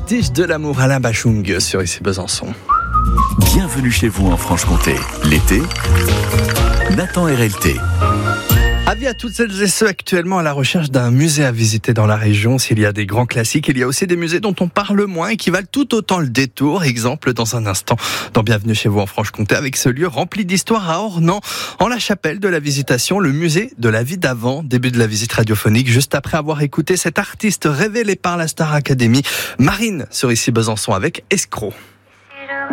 Vertige de l'amour, Alain Bachung sur ici Besançon. Bienvenue chez vous en Franche-Comté. L'été, Nathan RLT. Avis à toutes celles et ceux actuellement à la recherche d'un musée à visiter dans la région. S'il y a des grands classiques, il y a aussi des musées dont on parle moins et qui valent tout autant le détour. Exemple dans un instant dans Bienvenue chez vous en Franche-Comté avec ce lieu rempli d'histoire à Ornans, en la chapelle de la Visitation, le musée de la vie d'avant. Début de la visite radiophonique, juste après avoir écouté cet artiste révélé par la Star Academy, Marine sur ici Besançon avec Escroc.